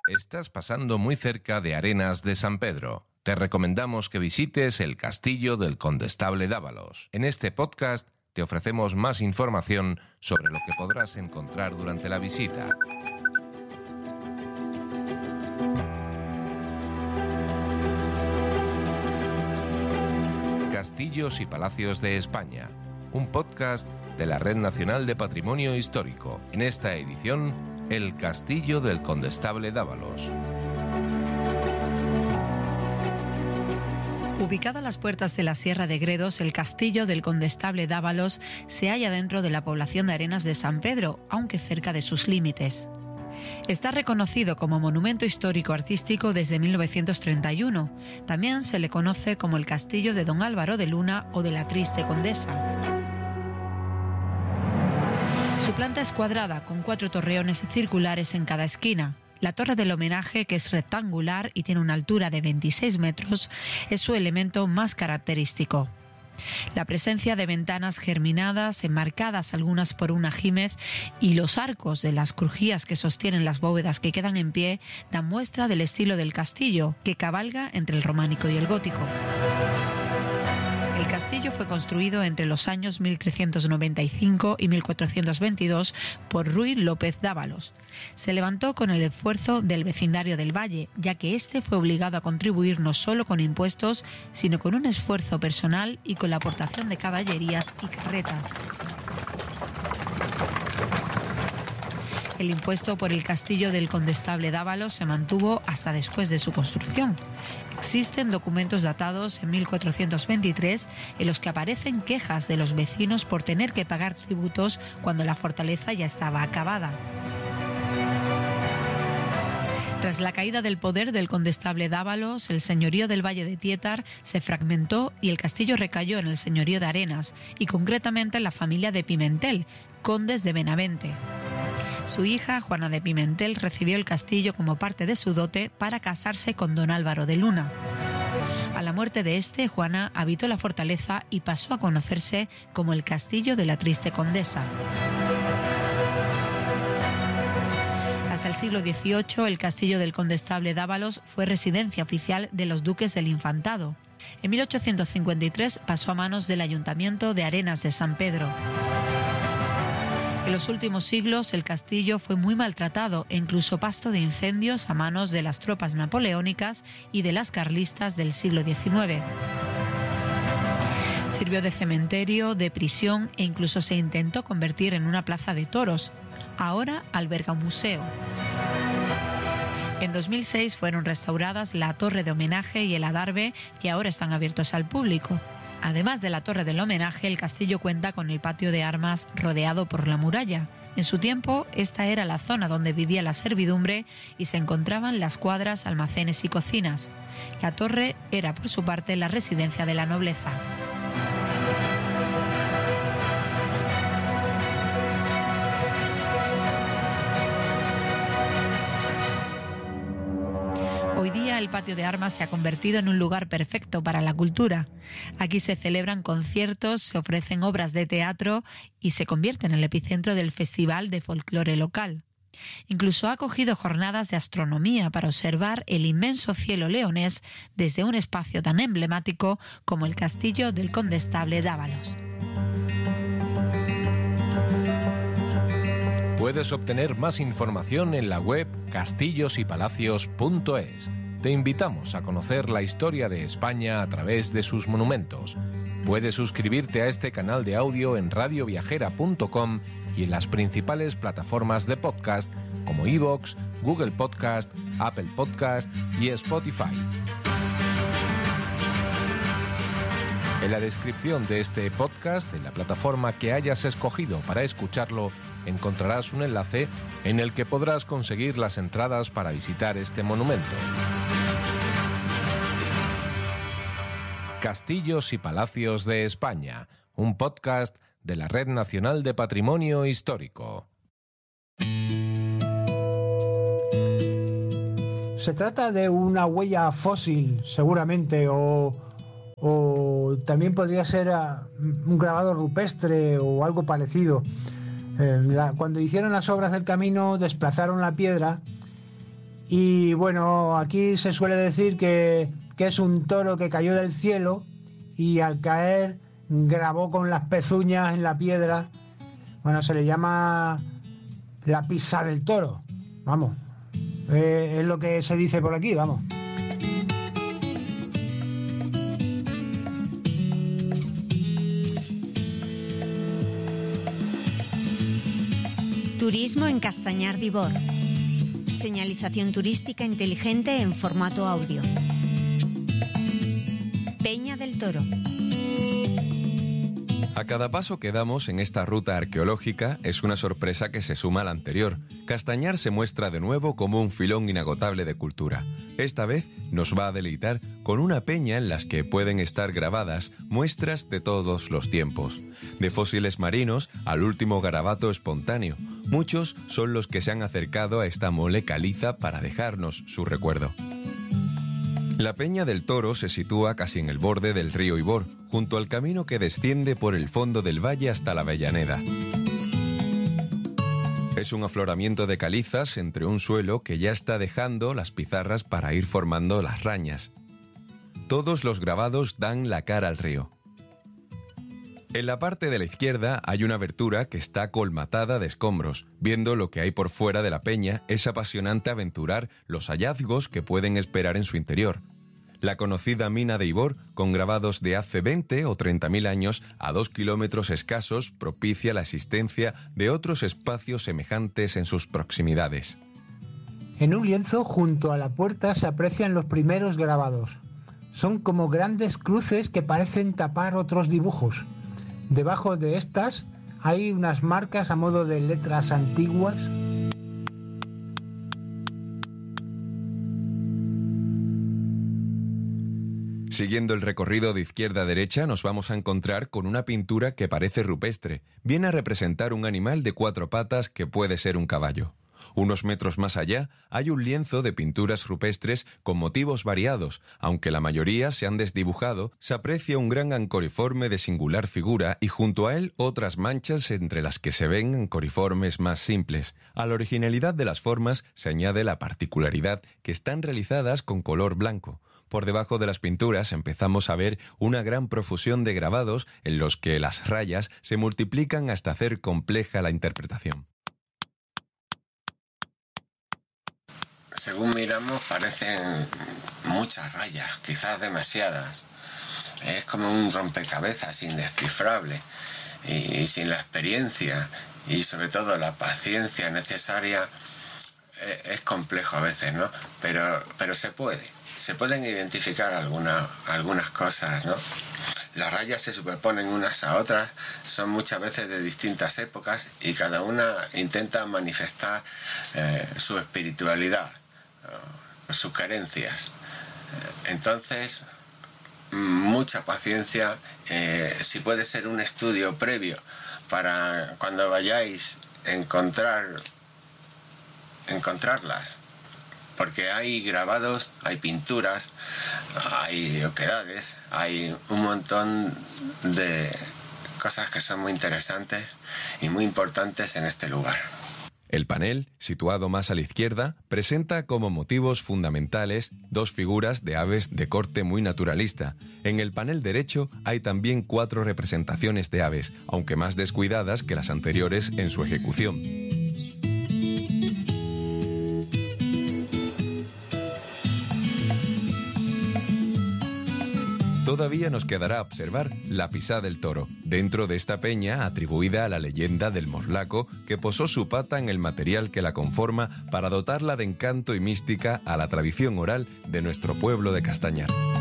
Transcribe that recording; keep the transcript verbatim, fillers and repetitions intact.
Estás pasando muy cerca de Arenas de San Pedro. Te recomendamos que visites el Castillo del Condestable Dávalos. En este podcast te ofrecemos más información sobre lo que podrás encontrar durante la visita. Castillos y Palacios de España, un podcast de la Red Nacional de Patrimonio Histórico. En esta edición, el Castillo del Condestable Dávalos. Ubicado a las puertas de la Sierra de Gredos, el Castillo del Condestable Dávalos se halla dentro de la población de Arenas de San Pedro, aunque cerca de sus límites. Está reconocido como monumento histórico artístico desde mil novecientos treinta y uno. También se le conoce como el Castillo de Don Álvaro de Luna o de la Triste Condesa. Su planta es cuadrada, con cuatro torreones circulares en cada esquina. La torre del homenaje, que es rectangular y tiene una altura de veintiséis metros, es su elemento más característico. La presencia de ventanas germinadas, enmarcadas algunas por un ajímez, y los arcos de las crujías que sostienen las bóvedas que quedan en pie dan muestra del estilo del castillo, que cabalga entre el románico y el gótico. El castillo fue construido entre los años mil trescientos noventa y cinco y mil cuatrocientos veintidós por Ruy López Dávalos. Se levantó con el esfuerzo del vecindario del Valle, ya que éste fue obligado a contribuir no solo con impuestos, sino con un esfuerzo personal y con la aportación de caballerías y carretas. El impuesto por el castillo del Condestable Dávalos se mantuvo hasta después de su construcción. Existen documentos datados en mil cuatrocientos veintitrés en los que aparecen quejas de los vecinos por tener que pagar tributos cuando la fortaleza ya estaba acabada. Tras la caída del poder del Condestable Dávalos, el señorío del Valle de Tietar se fragmentó y el castillo recayó en el señorío de Arenas, y concretamente en la familia de Pimentel, condes de Benavente. Su hija, Juana de Pimentel, recibió el castillo como parte de su dote para casarse con don Álvaro de Luna. A la muerte de este, Juana habitó la fortaleza y pasó a conocerse como el Castillo de la Triste Condesa. Hasta el siglo dieciocho, el Castillo del Condestable Dávalos fue residencia oficial de los duques del Infantado. En mil ochocientos cincuenta y tres pasó a manos del Ayuntamiento de Arenas de San Pedro. En los últimos siglos, el castillo fue muy maltratado e incluso pasto de incendios a manos de las tropas napoleónicas y de las carlistas del siglo diecinueve. Sirvió de cementerio, de prisión e incluso se intentó convertir en una plaza de toros. Ahora alberga un museo. En dos mil seis fueron restauradas la torre de homenaje y el adarve, que ahora están abiertos al público. Además de la torre del homenaje, el castillo cuenta con el patio de armas rodeado por la muralla. En su tiempo, esta era la zona donde vivía la servidumbre y se encontraban las cuadras, almacenes y cocinas. La torre era, por su parte, la residencia de la nobleza. Hoy día el patio de armas se ha convertido en un lugar perfecto para la cultura. Aquí se celebran conciertos, se ofrecen obras de teatro y se convierte en el epicentro del Festival de Folclore local. Incluso ha acogido jornadas de astronomía para observar el inmenso cielo leonés desde un espacio tan emblemático como el Castillo del Condestable Dávalos. Puedes obtener más información en la web castillos y palacios punto es. Te invitamos a conocer la historia de España a través de sus monumentos. Puedes suscribirte a este canal de audio en radio viajera punto com y en las principales plataformas de podcast como iVoox, Google Podcast, Apple Podcast y Spotify. En la descripción de este podcast, en la plataforma que hayas escogido para escucharlo, encontrarás un enlace en el que podrás conseguir las entradas para visitar este monumento. Castillos y Palacios de España, un podcast de la Red Nacional de Patrimonio Histórico. Se trata de una huella fósil, seguramente, o, o también podría ser un grabado rupestre o algo parecido. Eh, la, cuando hicieron las obras del camino, desplazaron la piedra Y bueno, aquí se suele decir que, que es un toro que cayó del cielo y al caer grabó con las pezuñas en la piedra. Bueno, se le llama la pisa del toro. Vamos, eh, es lo que se dice por aquí, vamos. Turismo en Castañar de Ibor. Señalización turística inteligente en formato audio. Peña del Toro. A cada paso que damos en esta ruta arqueológica es una sorpresa que se suma a la anterior. Castañar se muestra de nuevo como un filón inagotable de cultura. Esta vez nos va a deleitar con una peña en las que pueden estar grabadas muestras de todos los tiempos. De fósiles marinos al último garabato espontáneo. Muchos son los que se han acercado a esta mole caliza para dejarnos su recuerdo. La Peña del Toro se sitúa casi en el borde del río Ibor, junto al camino que desciende por el fondo del valle hasta la Avellaneda. Es un afloramiento de calizas entre un suelo que ya está dejando las pizarras para ir formando las rañas. Todos los grabados dan la cara al río. En la parte de la izquierda hay una abertura que está colmatada de escombros. Viendo lo que hay por fuera de la peña, es apasionante aventurar los hallazgos que pueden esperar en su interior. La conocida mina de Ibor, con grabados de hace veinte o treinta mil años, a dos kilómetros escasos, propicia la existencia de otros espacios semejantes en sus proximidades. En un lienzo junto a la puerta se aprecian los primeros grabados. Son como grandes cruces que parecen tapar otros dibujos. Debajo de estas hay unas marcas a modo de letras antiguas. Siguiendo el recorrido de izquierda a derecha nos vamos a encontrar con una pintura que parece rupestre. Viene a representar un animal de cuatro patas que puede ser un caballo. Unos metros más allá hay un lienzo de pinturas rupestres con motivos variados. Aunque la mayoría se han desdibujado, se aprecia un gran ancoriforme de singular figura y junto a él otras manchas entre las que se ven ancoriformes más simples. A la originalidad de las formas se añade la particularidad que están realizadas con color blanco. Por debajo de las pinturas empezamos a ver una gran profusión de grabados en los que las rayas se multiplican hasta hacer compleja la interpretación. Según miramos parecen muchas rayas, quizás demasiadas. Es como un rompecabezas indescifrable y, y sin la experiencia y sobre todo la paciencia necesaria eh, es complejo a veces, ¿no? Pero, pero se puede, se pueden identificar alguna, algunas cosas, ¿no? Las rayas se superponen unas a otras, son muchas veces de distintas épocas y cada una intenta manifestar eh, su espiritualidad, sus carencias. Entonces, mucha paciencia, eh, si puede ser un estudio previo para cuando vayáis a encontrar, encontrarlas, porque hay grabados, hay pinturas, hay oquedades, hay un montón de cosas que son muy interesantes y muy importantes en este lugar. El panel, situado más a la izquierda, presenta como motivos fundamentales dos figuras de aves de corte muy naturalista. En el panel derecho hay también cuatro representaciones de aves, aunque más descuidadas que las anteriores en su ejecución. Todavía nos quedará observar la pisada del toro, dentro de esta peña atribuida a la leyenda del morlaco que posó su pata en el material que la conforma para dotarla de encanto y mística a la tradición oral de nuestro pueblo de Castañar.